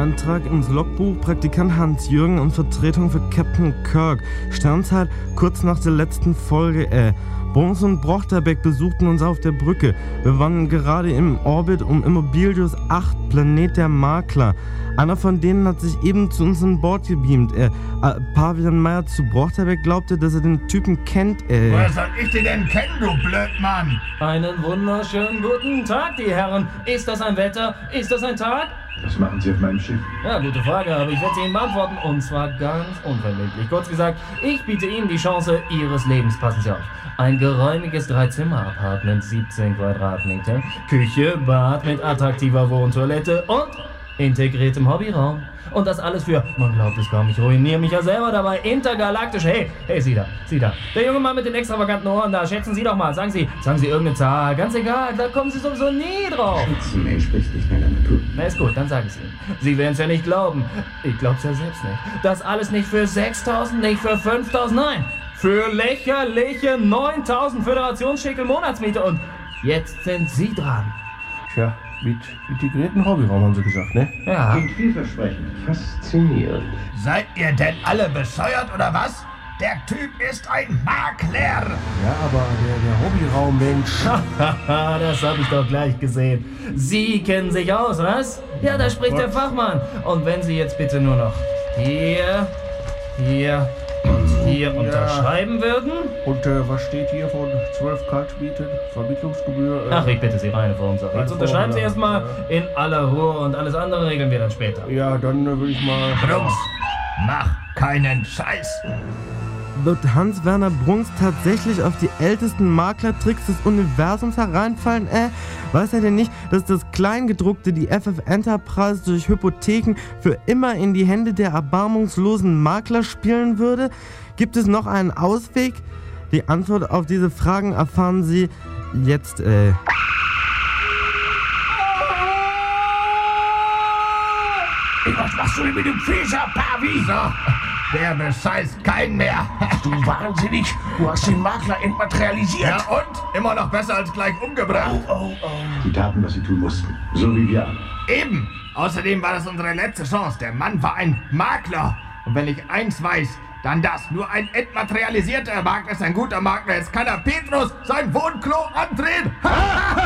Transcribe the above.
Eintrag ins Logbuch: Praktikant Hans-Jürgen in Vertretung für Captain Kirk. Sternzeit kurz nach der letzten Folge. Bruns und Brochterbeck besuchten uns auf der Brücke. Wir waren gerade im Orbit um Immobilius 8, Planet der Makler. Einer von denen hat sich eben zu uns an Bord gebeamt. Pavian Meyer zu Brochterbeck glaubte, dass er den Typen kennt. Woher soll ich den denn kennen, du Blödmann? Einen wunderschönen guten Tag, die Herren. Ist das ein Wetter? Ist das ein Tag? Was machen Sie auf meinem Schiff? Ja, gute Frage, aber ich werde sie Ihnen beantworten. Und zwar ganz unverbindlich. Kurz gesagt, ich biete Ihnen die Chance Ihres Lebens. Passen Sie auf. Ein geräumiges 3-Zimmer-Apartment, 17 Quadratmeter, Küche, Bad mit attraktiver Wohntoilette und integriertem Hobbyraum. Und das alles für, man glaubt es kaum, ich ruiniere mich ja selber dabei, intergalaktisch. Hey, Sie da. Der junge Mann mit den extravaganten Ohren da, schätzen Sie doch mal. Sagen Sie irgendeine Zahl, ganz egal, da kommen Sie sowieso nie drauf. Schätzen entspricht nicht meiner Natur. Na ist gut, dann sag ich's Ihnen. Sie werden es ja nicht glauben. Ich glaub's ja selbst nicht. Das alles nicht für 6.000, nicht für 5.000, nein. Für lächerliche 9.000 Föderationsschäkel Monatsmiete. Und jetzt sind Sie dran. Tja, mit integrierten Hobbyraum haben Sie gesagt, ne? Ja. Klingt vielversprechend. Faszinierend. Seid ihr denn alle bescheuert oder was? Der Typ ist ein Makler! Ja, aber der Hobbyraum-Mensch. Haha, das hab ich doch gleich gesehen. Sie kennen sich aus, was? Ja, da spricht der Fachmann. Und wenn Sie jetzt bitte nur noch hier und hier unterschreiben würden. Und was steht hier von 12 Kaltmieten, Vermittlungsgebühr? Ach, ich bitte Sie, reine Formsache. Jetzt unterschreiben Sie erstmal Ja. in aller Ruhe und alles andere regeln wir dann später. Ja, dann will ich mal... Brums, mach keinen Scheiß! Wird Hans-Werner Bruns tatsächlich auf die ältesten Maklertricks des Universums hereinfallen? Weiß er denn nicht, dass das Kleingedruckte die FF Enterprise durch Hypotheken für immer in die Hände der erbarmungslosen Makler spielen würde? Gibt es noch einen Ausweg? Die Antwort auf diese Fragen erfahren Sie jetzt. Was machst du denn mit dem Fischer, Pavi? So, der bescheißt keinen mehr. Du wahnsinnig! Du hast den Makler entmaterialisiert! Ja und? Immer noch besser als gleich umgebracht. Sie taten, was sie tun mussten. So wie wir alle. Eben. Außerdem war das unsere letzte Chance. Der Mann war ein Makler. Und wenn ich eins weiß, dann das. Nur ein entmaterialisierter Makler ist ein guter Makler. Jetzt kann er Petrus sein Wohnklo andrehen.